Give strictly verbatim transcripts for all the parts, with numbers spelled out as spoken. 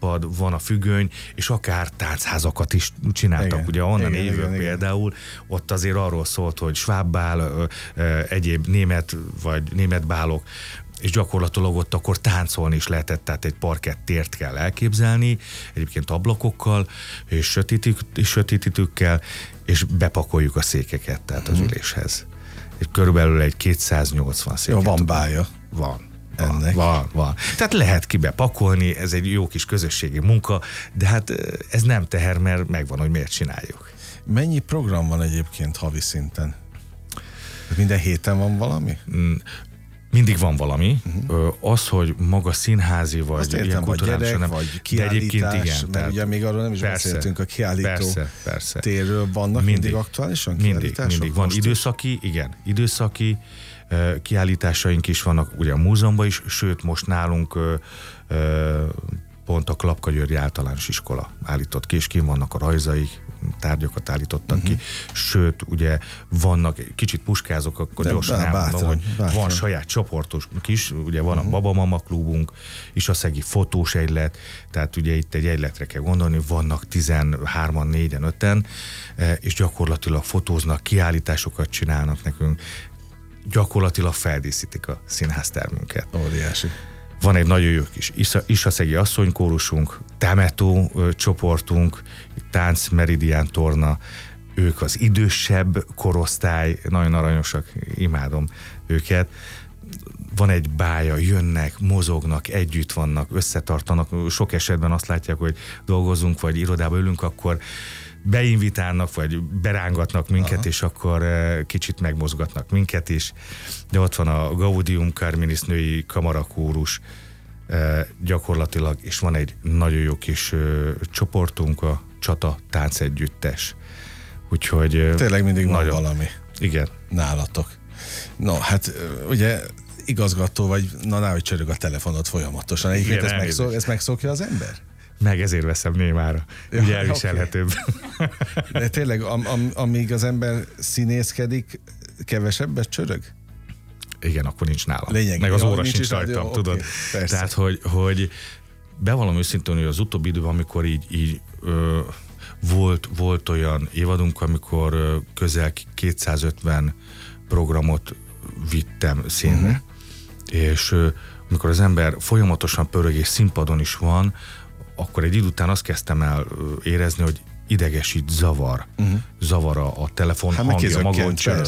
színpad, van a függöny, és akár táncházakat is csináltak. Igen. Ugye onnan Igen, évő igen, például, igen. Ott azért arról szólt, hogy svábbál, egyéb német vagy német bálok, és gyakorlatilag ott akkor táncolni is lehetett, tehát egy parkett tért kell elképzelni, egyébként ablakokkal, és sötétítő, sötétítőkkel, és bepakoljuk a székeket, tehát az üléshez. Körülbelül egy kétszáznyolcvan széket. Jó, van bája. Van. Ennek. Van, van. Tehát lehet ki bepakolni, ez egy jó kis közösségi munka, de hát ez nem teher, mert megvan, hogy miért csináljuk. Mennyi program van egyébként havi szinten? Minden héten van valami? Mindig van valami. Uh-huh. Az, hogy maga színházi, vagy azt értem, ilyen kulturális, gyerek, nem, vagy kiállítás, igen, mert ugye még arról nem is persze, beszéltünk, a kiállító persze, persze. térről vannak mindig, mindig aktuálisan kiállítások? Mindig, mindig. Van időszaki, igen, időszaki uh, kiállításaink is vannak, ugye a múzeumban is, sőt most nálunk uh, uh, pont a Klapka-Győri Általános Iskola állított ki, és kint vannak a rajzaik, tárgyakat állítottak uh-huh. ki, sőt, ugye vannak, kicsit puskázok, akkor de gyorsan elmondom, hogy bátran. Van saját csoportunk is, ugye van uh-huh. a Babamama klubunk, és a szegi fotós egylet, tehát ugye itt egy egyletre kell gondolni, vannak tizenhárman, négyen, öten, és gyakorlatilag fotóznak, kiállításokat csinálnak nekünk, gyakorlatilag feldíszítik a színháztermünket. Óriási. Van egy nagyon jó kis Isaszegi asszonykórusunk, Temetó ö, csoportunk, Tánc Meridián Torna, ők az idősebb korosztály, nagyon aranyosak, imádom őket. Van egy bája, jönnek, mozognak, együtt vannak, összetartanak. Sok esetben azt látják, hogy dolgozunk, vagy irodába ülünk, akkor beinvitálnak, vagy berángatnak minket, aha. és akkor kicsit megmozgatnak minket is. De ott van a Gaudium Carminis női kamarakórus, gyakorlatilag, és van egy nagyon jó kis csoportunk, a Csata Táncegyüttes. Úgyhogy tényleg mindig nagyon, van valami. Igen. Nálatok. No, hát ugye igazgató vagy, na náhogy csörög a telefonod folyamatosan. Egyébként ezt, megszok, ezt megszokja az ember? Meg ezért veszem némára. Ja, ugye elviselhetőbb. Okay. De tényleg, am, am, amíg az ember színészkedik, kevesebbet csörög? Igen, akkor nincs nálam. Lényeg, meg az jó, óra sincs rajtam, tudod. Okay, tehát, hogy, hogy bevallom őszintén, hogy az utóbbi időben, amikor így, így ö, volt, volt olyan évadunk, amikor ö, közel kétszázötven programot vittem színre. Uh-huh. És ö, amikor az ember folyamatosan pörög és színpadon is van, akkor egy idő után azt kezdtem el érezni, hogy idegesít, zavar. Uh-huh. Zavar a, a telefon hát hangja, maga, hogy csörög.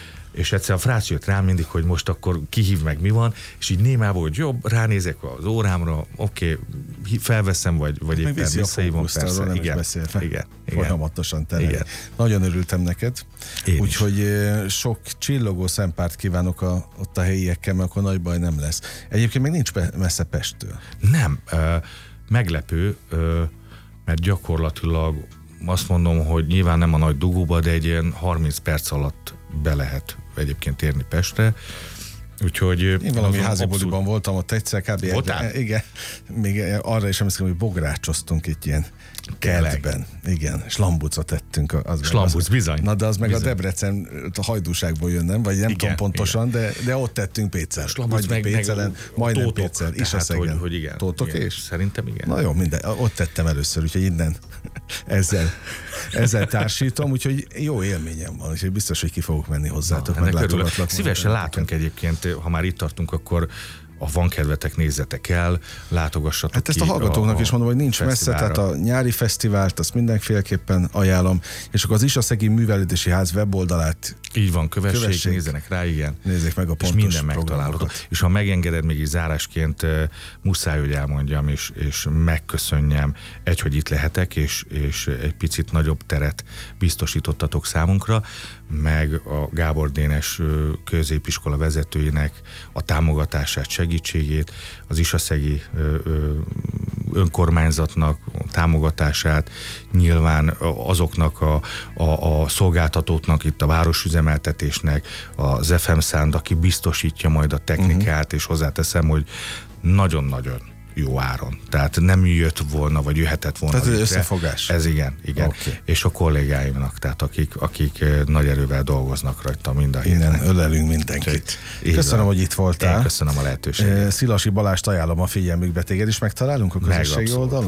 És egyszer a frác jött rám mindig, hogy most akkor kihív meg, mi van, és így némából, hogy jobb, ránézek az órámra, oké, okay, felveszem, vagy, vagy éppen visszahívom, persze. Nem igen, is igen, igen, folyamatosan igen. Nagyon örültem neked. Úgyhogy sok csillogó szempárt kívánok a, ott a helyiekkel, mert akkor nagy baj nem lesz. Egyébként még nincs messze Pesttől. Nem. Uh, meglepő, uh, mert gyakorlatilag azt mondom, hogy nyilván nem a nagy dugóba, de egy ilyen harminc perc alatt be lehet egyébként érni Pestre. Úgyhogy én valami házi buliban voltam ott egyszer, kb. Voltál? Igen. Még arra is emlékszem, hogy bográcsoztunk itt ilyen kertben. Igen. Slambucot ettünk. Az Slambuc, bizony. Na de az meg bizony. A Debrecen a Hajdúságból jön, nem? Vagy nem igen, tudom pontosan, de, de ott tettünk Pécel. Slambuc meg, Pécelen, meg majdnem Pécel. Is a hogy, hogy igen. Tótok igen. és? Szerintem igen. Na jó, minden. Ott tettem először, úgyhogy innen ezzel, ezzel társítom, úgyhogy jó élményem van, úgyhogy biztos, hogy ki fogok menni hozzátok. Na, meg szívesen látunk egyébként, ha már itt tartunk, akkor ha van kedvetek, nézzetek el, látogassatok hát ki. ezt a hallgatóknak a, is mondom, hogy nincs fesztiválra. Messze, tehát a nyári fesztivált, azt mindenféleképpen ajánlom, és akkor az Isaszegi Művelődési Ház weboldalát így van, kövessék, kövessék, nézzenek rá, igen. Nézzék meg a pontos és minden megtalálható. És ha megengeded, még így zárásként uh, muszáj, hogy elmondjam, és, és megköszönjem egy, hogy itt lehetek, és, és egy picit nagyobb teret biztosítottatok számunkra, meg a Gábor Dénes középiskola vezetőinek a támogatását, segítségét, az Isaszegi önkormányzatnak támogatását, nyilván azoknak a, a, a szolgáltatóknak, itt a városüzemeltetésnek, az ef em Sound, aki biztosítja majd a technikát, uh-huh. és hozzáteszem, hogy nagyon-nagyon jó áron. Tehát nem jött volna, vagy jöhetett volna. Tehát ez összefogás. Ez igen, igen. Okay. És a kollégáimnak, tehát akik, akik nagy erővel dolgoznak rajta mind a héten. Innen ölelünk mindenkit. Köszönöm, hogy itt voltál. Én köszönöm a lehetőséget. Szilasi Balást ajánlom a figyelmükbe, téged is megtalálunk a közösségi oldalon?